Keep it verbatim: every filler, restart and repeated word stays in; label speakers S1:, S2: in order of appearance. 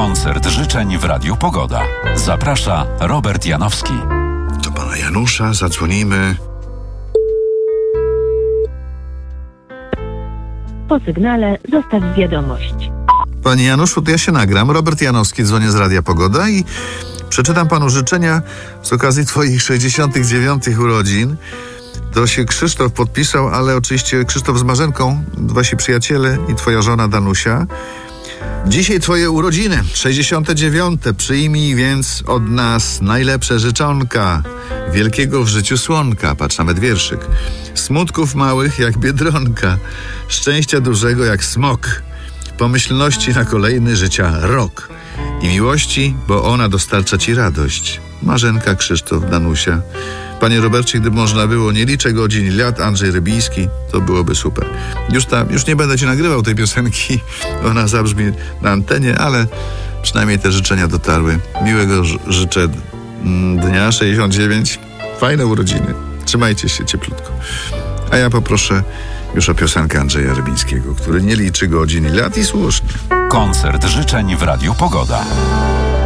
S1: Koncert życzeń w Radiu Pogoda. Zaprasza Robert Janowski.
S2: Do pana Janusza zadzwonimy.
S3: Po sygnale zostaw wiadomość.
S2: Panie Januszu, to ja się nagram. Robert Janowski, dzwonię z Radia Pogoda i przeczytam panu życzenia z okazji twoich sześćdziesiątych dziewiątych urodzin. To się Krzysztof podpisał, ale oczywiście Krzysztof z Marzenką, wasi przyjaciele i twoja żona Danusia. Dzisiaj twoje urodziny, sześćdziesiąte dziewiąte. Przyjmij więc od nas najlepsze życzonka. Wielkiego w życiu słonka, patrz, nawet wierszyk. Smutków małych jak biedronka. Szczęścia dużego jak smok. Pomyślności na kolejny życia rok. I miłości, bo ona dostarcza ci radość. Marzenka, Krzysztof, Danusia. Panie Robercie, gdyby można było, nie liczę godzin i lat, Andrzej Rybijski, to byłoby super. Już, ta, już nie będę ci nagrywał tej piosenki, ona zabrzmi na antenie, ale przynajmniej te życzenia dotarły. Miłego ż- życzę dnia sześćdziesiąt dziewięć. Fajne urodziny. Trzymajcie się cieplutko. A ja poproszę już o piosenkę Andrzeja Rybińskiego, który nie liczy godzin i lat i słusznie.
S1: Koncert życzeń w Radiu Pogoda.